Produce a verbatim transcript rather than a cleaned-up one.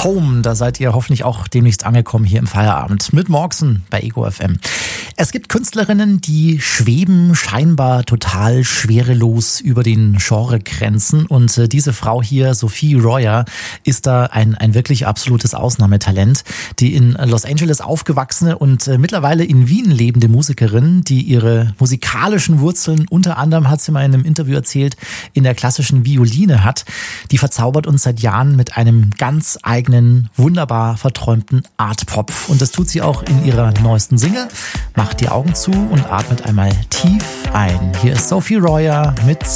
Home. Da seid ihr hoffentlich auch demnächst angekommen hier im Feierabend mit Morxen bei Ego F M. Es gibt Künstlerinnen, die schweben scheinbar total schwerelos über den Genregrenzen. Und äh, diese Frau hier, Sophie Royer, ist da ein, ein wirklich absolutes Ausnahmetalent. Die in Los Angeles aufgewachsene und äh, mittlerweile in Wien lebende Musikerin, die ihre musikalischen Wurzeln unter anderem, hat sie mal in einem Interview erzählt, in der klassischen Violine hat. Die verzaubert uns seit Jahren mit einem ganz eigenen, wunderbar verträumten Art-Pop. Und das tut sie auch in ihrer neuesten Single. Macht die Augen zu und atmet einmal tief ein. Hier ist Sophie Royer mit